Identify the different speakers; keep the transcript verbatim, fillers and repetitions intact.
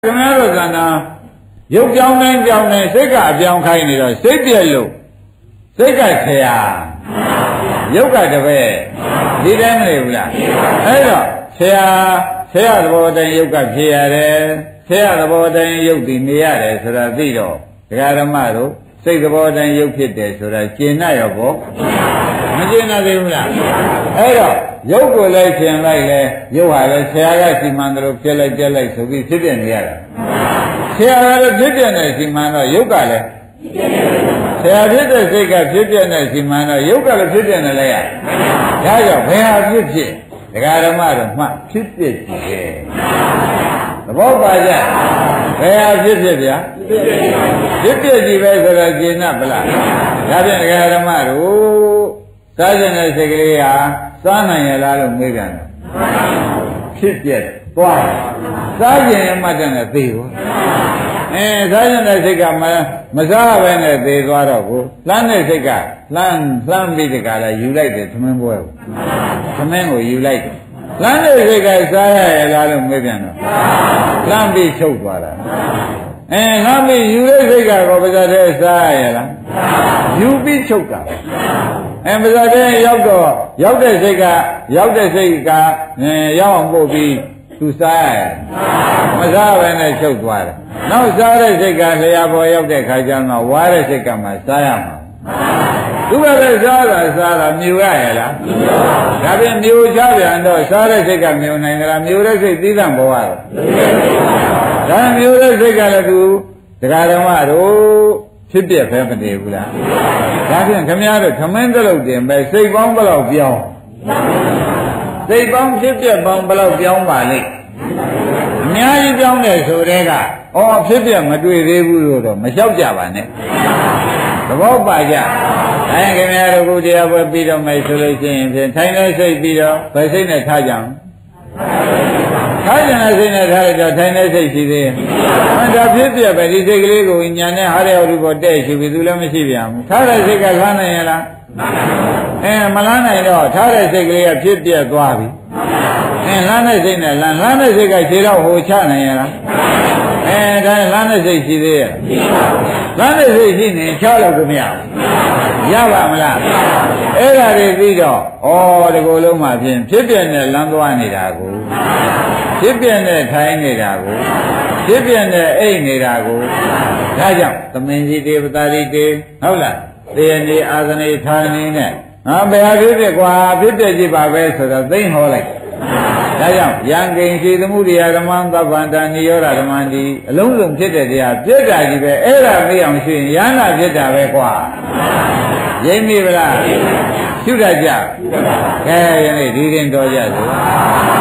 Speaker 1: ခင်ဗျားတို့ကနာရုပ်ကြောင်းတိုင်းကြောင်းတိုင်းစိတ်ကအပြောင်းခိုင်းနေတော့စိတ်ပြက်လို့စိတ်ကဆရာရုပ်ကတပည့်ဒီတိုင်းမနေဘူးလားအဲ့တော့ဆရာဆရာသဘောတိုင်းရုပ်ကဖြစ်ရတယ်ဆရာသဘောတိုင်းရုပ်တည်နေရတယ်ဆိုတာသိတော့ဒကာဓမ္မတို့စိတ်သဘောတိုင်းရုပ်ဖြစ်တယ်ဆိုတာကျင့်ရရောပေါ့မကျင့်နိုင်ဘူးလားအဲ့တော့ရုပ်ကိုလည်းကျင်လိုက်လဲရုပ်ဟာလည်းဆရာကစီမံတယ်လို့ဖြစ်လိုက်ပြက်လိုက်ဆိုပြီးဖြစ်ပြနေရတာဆရာကလည်းဖြစ်ပြနေစီမံတော့ရုပ်ကလည်းဆရာဖြစ်တဲ့စိတ်ကဖြစ်ပြနေစီမံတော့ရုပ်ကလည်းဖြစ်ပြနေလိုက်ရဒါကြောင့်ဘယ်ဟာဖြစ်ဖြစ်ဒကာဓမ္မတို့မှဖြစ်ပြကြည့်တယ်သဘောပါကြဘယ်ဟာဖြစ်ဖြစ်ဗျာဖြစ်ပြကြည့်ပဲဆိုတော့ကျင်납ဗလားဒါဖြင့်ဒကာဓမ္မတို့စားကျင်တဲ့စိတ်ကလေးဟာစားနိုင်ရလားလို့မေးပြန်တယ်ဖြစ်ပြသွားစားကျင်ရမှတ်တဲ့နဲ့သေသွားအဲစားကျင်တဲ့စိတ်ကမမစားဘဲနဲ့သေသွားတော့ကိုလှမ်းတဲ့စိတ်ကလှမ်းလှမ်းပြီးတကလည်းယူလိုက်တယ်သမင်းပွဲကိုသမင်းကိုယူလိုက်တယ်လှမ်းတဲ့စိတ်ကစားရရလားလို့မေးပြန်တော့လှမ်းပြီးချုပ်သွားတာအဲလှမ်းပြီးယူတဲ့စိတ်ကတော့ပါဇာတဲ့စားရရလားယူပြီးချုပ်တာအဲပါဇာတဲ့ရောက်တော့ရောက်တဲ့စိတ်ကရောက်တဲ့စိတ်ကအဲရောက်အောင်ပို့ပြီးသူစားရမစားဘဲနဲ့ချုပ်သွားတယ်နောက်စားတဲ့စိတ်ကလျှာပေါ်ရောက်တဲ့ခါကျတော့ဝါတဲ့စိတ်ကမှစားရမှာသူကလည်းစားတာစားတာမြူရရလားဒါပြင်မြူချပြန်တော့စားတဲ့စိတ်ကမြူနိုင်ကြလားမြူတဲ့စိတ်သီးသန့်ပေါ်ရတော့ဒါမြူတဲ့စိတ်ကလည်းသူတရားဓမ္မတို့ဖြစ်ပြပဲမတည်ဘူးလားဒါဖြင့်ခမည်းတော်ခမင်းတလုံးတင်ပဲစိတ်ပေါင်းဘယ်လောက်ပြောင်းစိတ်ပေါင်းဖြစ်ပြပေါင်းဘယ်လောက်ပြောင်းပါလိမ့်အများကြီးပြောင်းတယ်ဆိုတဲ့ကအော်ဖြစ်ပြမတွေ့သေးဘူးလို့တော့မလျှောက်ကြပါနဲ့သဘောပါကြအဲခင်ဗျားတို့ခုတရားပွဲပြီးတော့မယ်ဆိုလို့ရှိရင်ဖြင့်ထိုင်နေစိတ်ပြီးတော့ဗစိတ်နဲ့ထားကြအောင်ထားကြတဲ့စိတ်နဲ့ထားလိုက်တော့ထိုင်နေစိတ်ရှိသေးရဲ့အဲဒါဖြစ်ပြပဲဒီစိတ်ကလေးကိုညာနဲ့ဟာရယောဓုပေါ်တဲ့ရှိပြီသူလည်းမရှိပြန်ဘူးထားတဲ့စိတ်ကလှမ်းနိုင်ရလားအဲမလှမ်းနိုင်တော့ထားတဲ့စိတ်ကလေးကဖြစ်ပြသွားပြီအဲလှမ်းတဲ့စိတ်နဲ့လှမ်းလှမ်းတဲ့စိတ်ကခြေတော့ဟိုချနိုင်ရလားအဲဒါလှမ်းတဲ့စိတ်ရှိသေးရဲ့လှမ်းတဲ့စိတ်ရှိနေချလို့ကိုမရဘူးရပါမလားအဲ့ဒါတွေပြီးတော့ဩဒီကိုယ်လုံးမှာဖြင့်ဖြစ်ပြနဲ့လမ်းသွားနေတာကိုဖြစ်ပြနဲ့ထိုင်နေတာကိုဖြစ်ပြနဲ့အိတ်နေတာကိုဒါကြောင့်သမင်ကြီးတေပတာရီတေဟုတ်လားတရားနေအာသနေဌာနေနဲ့ငါဘယ်ဟာဖြစ်ဖြစ်ကွာဖြစ်ပြကြည့်ပါပဲဆိုတော့သိမ့်ဟောလိုက်ဒါကြောင့်ယံကိဉ္စီသမှုတရားဓမ္မသဗ္ဗန္တနိရောဓဓမ္မတိအလုံးစုံဖြစ်တဲ့တရားပြည့်တာကြီးပဲအဲ့ဒါသိအောင်ရှိရင်ယန္တာဖြစ်တာပဲကွာရိပ်မိဗလားရှုတတ်ကြကဲယနေ့ဒီရင်တော်ကြစို့